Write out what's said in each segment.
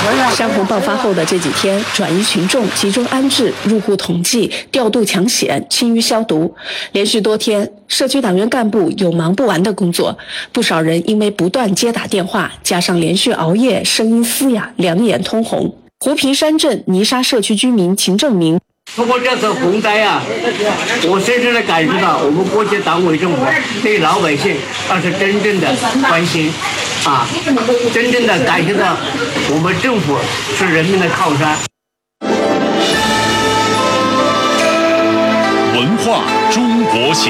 山洪爆发后的这几天，转移群众、集中安置、入户统计、调度抢险、清淤消毒，连续多天，社区党员干部有忙不完的工作。不少人因为不断接打电话，加上连续熬夜，声音嘶哑，两眼通红。湖平山镇泥沙社区居民秦正明。 通过这次洪灾啊，我深深地感受到我们国家党委政府对老百姓那是真正的关心啊，真正的感受到我们政府是人民的靠山。 文化中国行。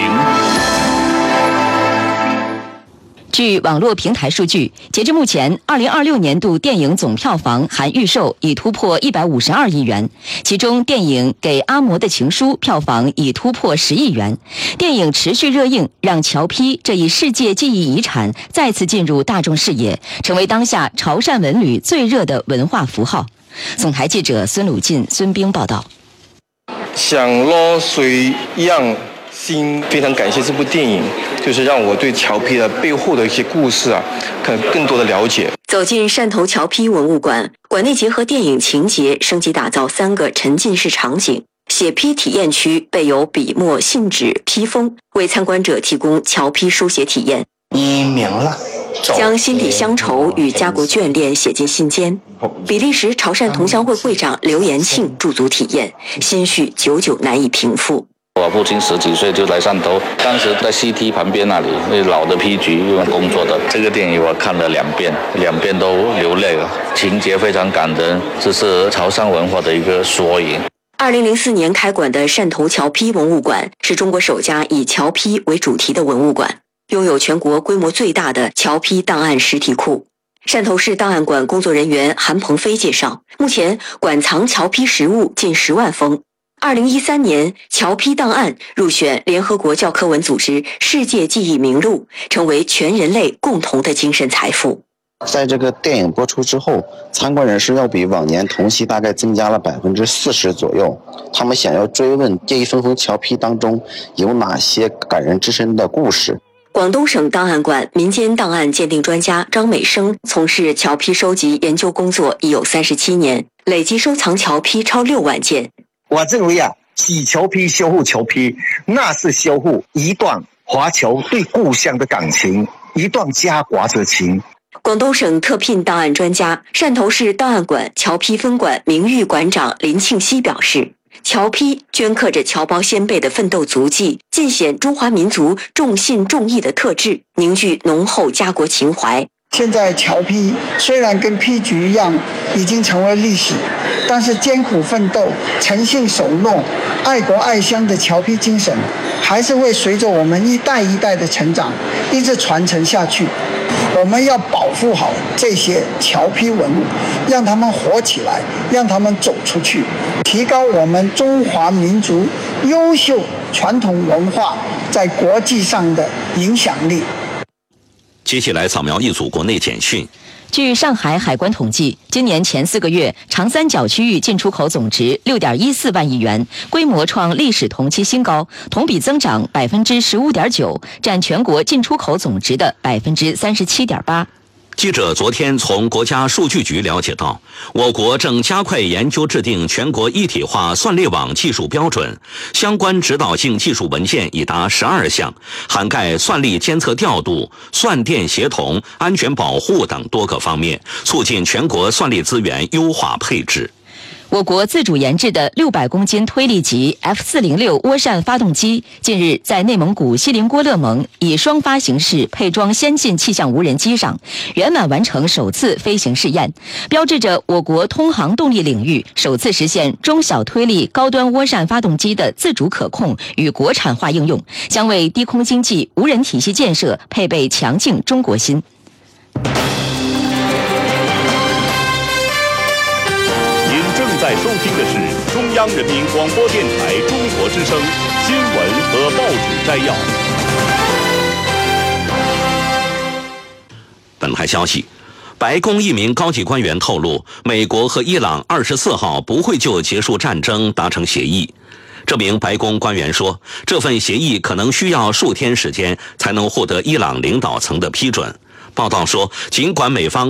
据网络平台数据，截至目前，2026年度电影总票房含预售已突破152亿元，其中电影《给阿嬷的情书》票房已突破10亿元。电影持续热映，让侨批这一世界记忆遗产再次进入大众视野，成为当下潮汕文旅最热的文化符号。总台记者孙鲁进、孙兵报道。 想落水样心，非常感谢这部电影，就是让我对侨批的背后的一些故事可能更多的了解。 走进汕头侨批文物馆，馆内结合电影情节，升级打造3个沉浸式场景。写批体验区备有笔墨、信纸、批封，为参观者提供侨批书写体验。 你明了。 将心底乡愁与家国眷恋写进心间。比利时潮汕同乡会会长刘延庆驻足体验，心绪久久难以平复。 我父亲10几岁就来汕头，当时在 CT 旁边那里，那老的批局工作的。这个电影我看了2遍，2遍都流泪了，情节非常感人，这是潮汕文化的一个缩影。 2004年开馆的汕头侨批文物馆是中国首家以侨批为主题的文物馆，拥有全国规模最大的侨批档案实体库。汕头市档案馆工作人员韩鹏飞介绍，目前馆藏侨批实物近10万封。2013年，侨批档案入选联合国教科文组织世界记忆名录，成为全人类共同的精神财富。 在这个电影播出之后，参观人数要比往年同期大概增加了40%左右。他们想要追问这一封封侨批当中有哪些感人至深的故事。 广东省档案馆民间档案鉴定专家张美生从事侨批收集研究工作已有37年，累计收藏侨批超6万件。 我认为洗侨批、修复侨批，那是修复一段华侨对故乡的感情，一段家国之情。 广东省特聘档案专家、汕头市档案馆侨批分馆名誉馆长林庆熙表示，侨批镌刻着侨胞先辈的奋斗足迹，尽显中华民族重信重义的特质，凝聚浓厚家国情怀。 现在侨批虽然跟批局一样已经成为历史，但是艰苦奋斗、诚信守诺、爱国爱乡的侨批精神，还是会随着我们一代一代的成长，一直传承下去。我们要保护好这些侨批文物，让他们活起来，让他们走出去，提高我们中华民族优秀传统文化在国际上的影响力。 接下来扫描一组国内简讯。 据上海海关统计，今年前4个月，长三角区域进出口总值6.14万亿元，规模创历史同期新高，同比增长15.9%，占全国进出口总值的37.8%。 记者昨天从国家数据局了解到，我国正加快研究制定全国一体化算力网技术标准，相关指导性技术文件已达12项，涵盖算力监测调度、算电协同、安全保护等多个方面，促进全国算力资源优化配置。 我国自主研制的600公斤推力级 F406 涡扇发动机近日在内蒙古锡林郭勒盟以双发形式配装先进气象无人机上，圆满完成首次飞行试验，标志着我国通航动力领域首次实现中小推力高端涡扇发动机的自主可控与国产化应用，将为低空经济无人体系建设配备强劲中国心。 在收听的是中央人民广播电台中国之声新闻和报纸摘要。本台消息，白宫一名高级官员透露，美国和伊朗24号不会就结束战争达成协议。这名白宫官员说，这份协议可能需要数天时间才能获得伊朗领导层的批准。报道说，尽管美方